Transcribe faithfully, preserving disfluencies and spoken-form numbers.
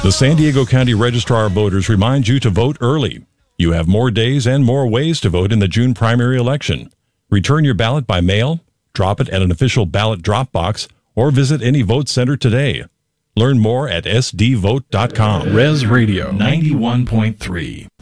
The San Diego County Registrar of Voters reminds you to vote early. You have more days and more ways to vote in the June primary election. Return your ballot by mail, drop it at an official ballot drop box, or visit any vote center today. Learn more at s d vote dot com. Res Radio ninety-one point three.